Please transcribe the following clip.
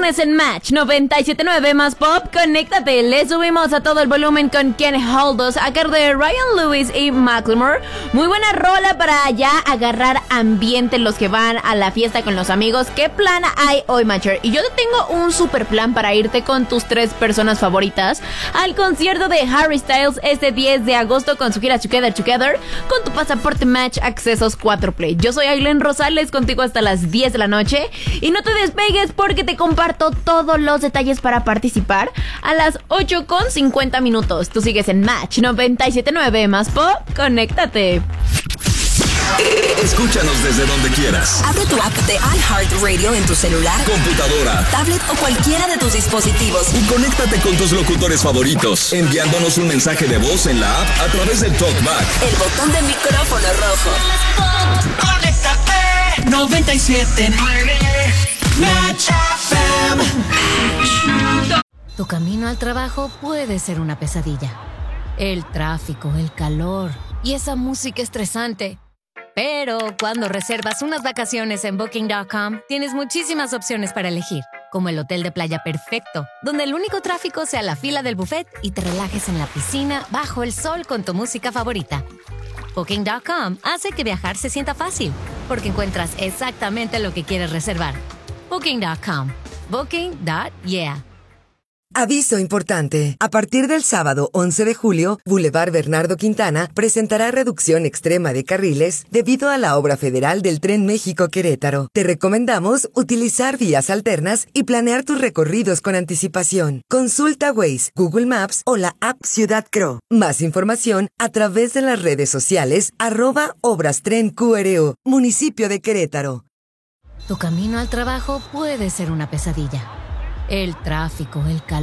tienes en Match 97.9 más pop. Conéctate, le subimos a todo el volumen con Can't Hold Us a cargo de Ryan Lewis y Macklemore. Muy buena rola para ya agarrar ambiente los que van a la fiesta con los amigos. ¿Qué plan hay hoy, Matcher? Y yo te tengo un super plan para irte con tus 3 personas favoritas al concierto de Harry Styles este 10 de agosto con su gira Together Together con tu pasaporte Match Accesos 4 Play. Yo soy Aileen Rosales, contigo hasta las 10 de la noche y no te despegues porque te comparto todos los detalles para participar a las 8:50. Tú sigues en Match 97.9 más pop, conéctate. Escúchanos desde donde quieras. Abre tu app de iHeartRadio en tu celular, computadora, tablet o cualquiera de tus dispositivos. Y conéctate con tus locutores favoritos, enviándonos un mensaje de voz en la app a través del TalkBack. El botón de micrófono rojo. Conéctate 97.9 Match FM. Tu camino al trabajo puede ser una pesadilla. El tráfico, el calor y esa música estresante. Pero cuando reservas unas vacaciones en Booking.com, tienes muchísimas opciones para elegir, como el hotel de playa perfecto, donde el único tráfico sea la fila del buffet y te relajes en la piscina bajo el sol con tu música favorita. Booking.com hace que viajar se sienta fácil, porque encuentras exactamente lo que quieres reservar. Booking.com. Booking.yeah. Aviso importante. A partir del sábado 11 de julio, Boulevard Bernardo Quintana presentará reducción extrema de carriles debido a la obra federal del Tren México-Querétaro. Te recomendamos utilizar vías alternas y planear tus recorridos con anticipación. Consulta Waze, Google Maps o la app Ciudad Cro. Más información a través de las redes sociales @ObrasTrenQRO, Municipio de Querétaro. Tu camino al trabajo puede ser una pesadilla. El tráfico, el calor